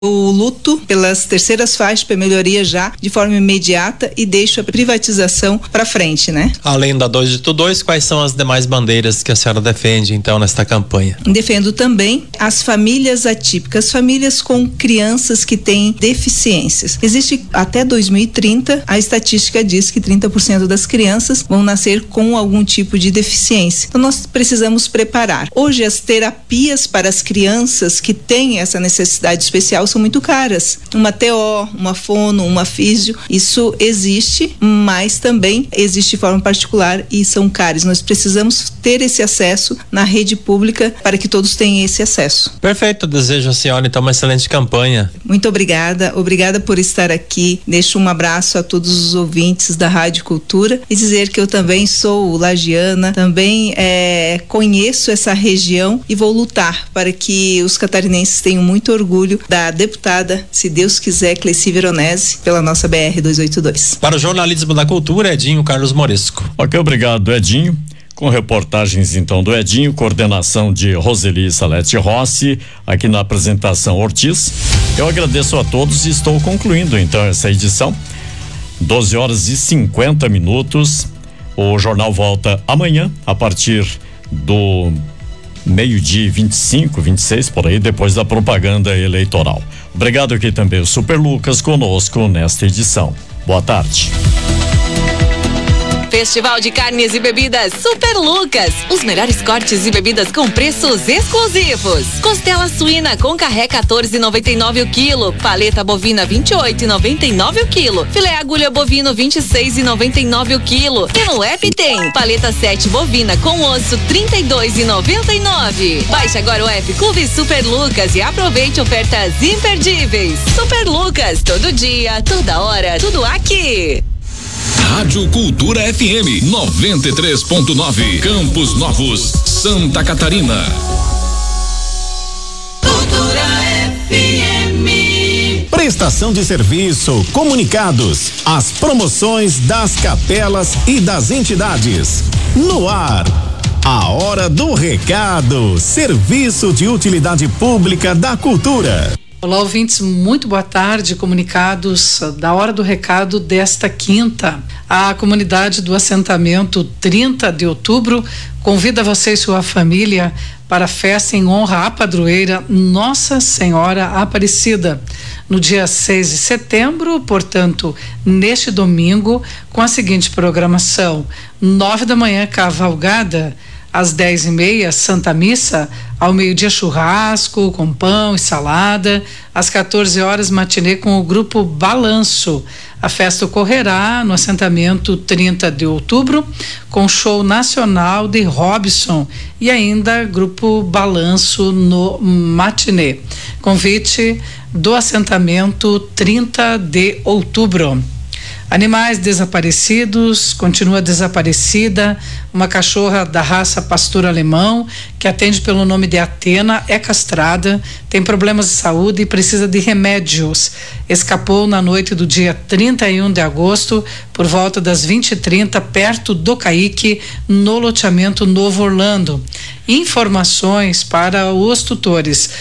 o luto pelas terceiras faixas para melhoria já de forma imediata e deixo a privatização para frente, né? Além da 282, quais são as demais bandeiras que a senhora defende então nesta campanha? Defendo também as famílias atípicas, famílias com crianças que têm deficiências. Existe até 2030, a estatística diz que 30% das crianças vão nascer com algum tipo de deficiência. Então nós precisamos preparar. Hoje as terapias para as crianças que têm essa necessidade especial são muito caras. Uma TO, uma fono, uma físio, isso existe, mas também existe de forma particular e são caras. Nós precisamos ter esse acesso na rede pública para que todos tenham esse acesso. Perfeito, desejo à senhora então uma excelente campanha. Muito obrigada por estar aqui. Deixo um abraço a todos os ouvintes da Rádio Cultura e dizer que eu também sou lagiana, também conheço essa região e vou lutar para que os catarinenses tenham muito orgulho da deputada, se Deus quiser, Cleci Veronese, pela nossa BR-282. Para o jornalismo da cultura, Edinho Carlos Moresco. Ok, obrigado, Edinho. Com reportagens então do Edinho, coordenação de Roseli Salete Rossi, aqui na apresentação Ortiz. Eu agradeço a todos e estou concluindo então essa edição. 12h50. O jornal volta amanhã a partir do meio-dia 25, 26, por aí, depois da propaganda eleitoral. Obrigado aqui também o Super Lucas conosco nesta edição. Boa tarde. Festival de Carnes e Bebidas Super Lucas. Os melhores cortes e bebidas com preços exclusivos. Costela suína com carré 14,99 o quilo. Paleta bovina 28,99 o quilo. Filé agulha bovino 26,99 o quilo. E no app tem paleta 7 bovina com osso 32,99. Baixe agora o app Clube Super Lucas e aproveite ofertas imperdíveis. Super Lucas, todo dia, toda hora, tudo aqui. Rádio Cultura FM 93.9, Campos Novos, Santa Catarina. Cultura FM. Prestação de serviço, comunicados, as promoções das capelas e das entidades. No ar, a hora do recado, serviço de utilidade pública da cultura. Olá, ouvintes, muito boa tarde. Comunicados da hora do recado desta quinta. A comunidade do assentamento 30 de outubro convida você e sua família para a festa em honra à padroeira Nossa Senhora Aparecida, no dia 6 de setembro, portanto, neste domingo, com a seguinte programação: 9 da manhã, cavalgada, às 10h30, Santa Missa, ao meio-dia churrasco com pão e salada, às 14 horas matinê com o grupo Balanço. A festa ocorrerá no assentamento 30 de outubro com show nacional de Robson e ainda grupo Balanço no matinê. Convite do assentamento 30 de outubro. Animais desaparecidos, continua desaparecida uma cachorra da raça pastor alemão que atende pelo nome de Atena, é castrada, tem problemas de saúde e precisa de remédios. Escapou na noite do dia 31 de agosto por volta das 20h30 perto do Caique, no loteamento Novo Orlando. Informações para os tutores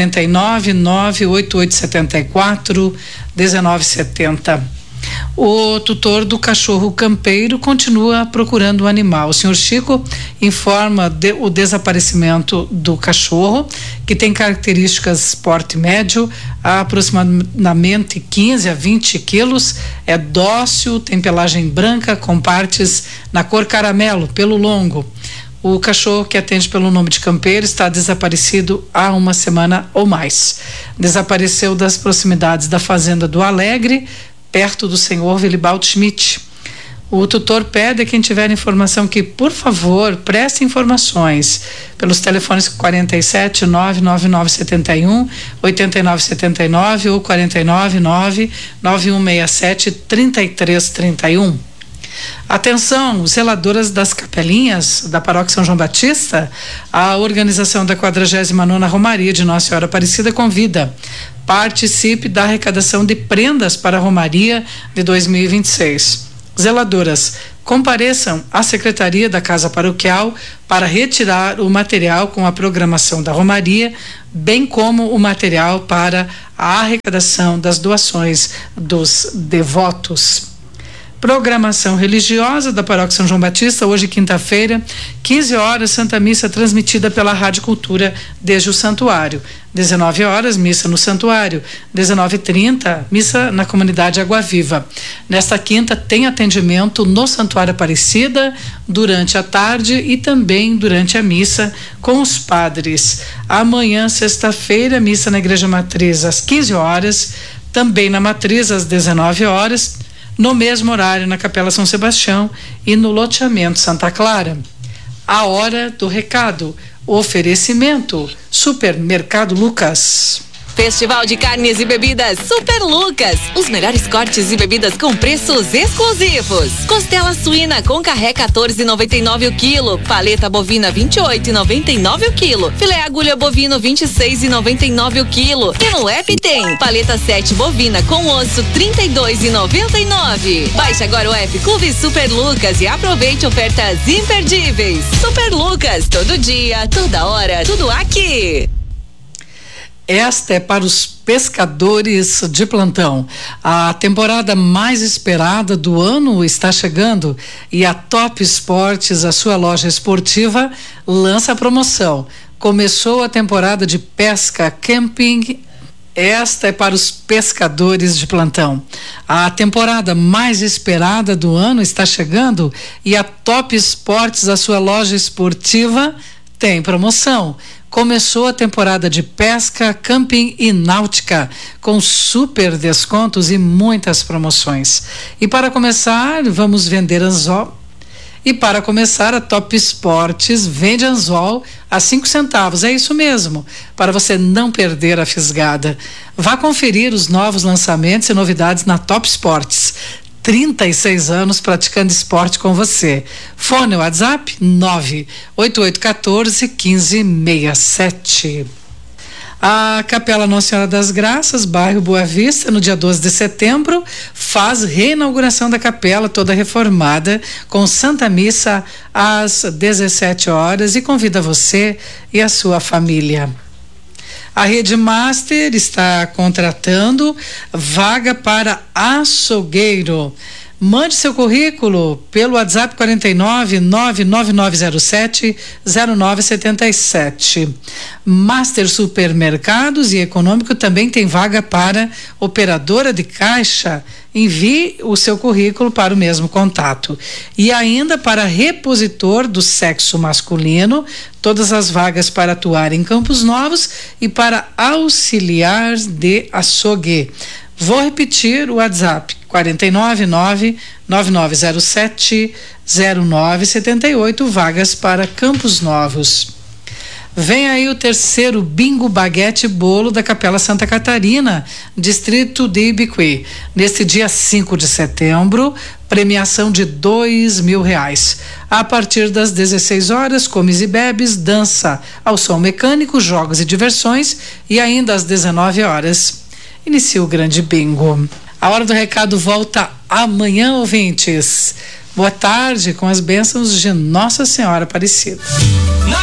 49988741970. O tutor do cachorro campeiro continua procurando o animal. O senhor Chico informa o desaparecimento do cachorro, que tem características porte médio, aproximadamente 15 a 20 quilos, é dócil, tem pelagem branca com partes na cor caramelo, pelo longo. O cachorro, que atende pelo nome de campeiro, está desaparecido há uma semana ou mais. Desapareceu das proximidades da fazenda do Alegre, perto do senhor Vilibaldo Schmidt. O tutor pede a quem tiver informação que, por favor, preste informações pelos telefones 47 99971 8979 ou 49 9167 3331. Atenção, zeladoras das capelinhas da Paróquia São João Batista, a organização da 49ª Romaria de Nossa Senhora Aparecida convida: participe da arrecadação de prendas para a Romaria de 2026. Zeladoras compareçam à Secretaria da Casa Paroquial para retirar o material com a programação da Romaria, bem como o material para a arrecadação das doações dos devotos. Programação religiosa da Paróquia São João Batista, hoje quinta-feira, 15 horas, Santa Missa transmitida pela Rádio Cultura desde o Santuário. 19 horas, missa no Santuário. 19h30, missa na comunidade Água Viva. Nesta quinta tem atendimento no Santuário Aparecida durante a tarde e também durante a missa com os padres. Amanhã, sexta-feira, missa na Igreja Matriz às 15 horas, também na Matriz às 19 horas, no mesmo horário na Capela São Sebastião e no loteamento Santa Clara. A hora do recado. Oferecimento: Supermercado Lucas. Festival de Carnes e Bebidas Super Lucas. Os melhores cortes e bebidas com preços exclusivos. Costela suína com carré 14,99 o quilo. Paleta bovina 28,99 o quilo. Filé agulha bovino 26,99 o quilo. E no app tem paleta 7 bovina com osso 32,99. Baixe agora o app Clube Super Lucas e aproveite ofertas imperdíveis. Super Lucas, todo dia, toda hora, tudo aqui. Esta é para os pescadores de plantão. A temporada mais esperada do ano está chegando e a Top Esportes, a sua loja esportiva, lança a promoção. Começou a temporada de pesca camping. Esta é para os pescadores de plantão. A temporada mais esperada do ano está chegando e a Top Esportes, a sua loja esportiva, tem promoção. Começou a temporada de pesca, camping e náutica, com super descontos e muitas promoções. E para começar, vamos vender anzol. E para começar, a Top Esportes vende anzol a 5 centavos. É isso mesmo, para você não perder a fisgada. Vá conferir os novos lançamentos e novidades na Top Esportes. 36 anos praticando esporte com você. Fone WhatsApp 98814-1567. A Capela Nossa Senhora das Graças, bairro Boa Vista, no dia 12 de setembro, faz reinauguração da capela toda reformada, com Santa Missa às 17 horas e convida você e a sua família. A Rede Master está contratando vaga para açougueiro. Mande seu currículo pelo WhatsApp 499-99907-0977. Master Supermercados e Econômico também tem vaga para operadora de caixa. Envie o seu currículo para o mesmo contato. E ainda para repositor do sexo masculino, todas as vagas para atuar em Campos Novos e para auxiliar de açougue. Vou repetir o WhatsApp: 499-9907-0978, vagas para Campos Novos. Vem aí o terceiro Bingo Baguete Bolo da Capela Santa Catarina, distrito de Ibiquí. Neste dia 5 de setembro, premiação de R$2.000. A partir das 16 horas, comes e bebes, dança ao som mecânico, jogos e diversões, e ainda às 19 horas inicia o grande bingo. A hora do recado volta amanhã, ouvintes. Boa tarde, com as bênçãos de Nossa Senhora Aparecida.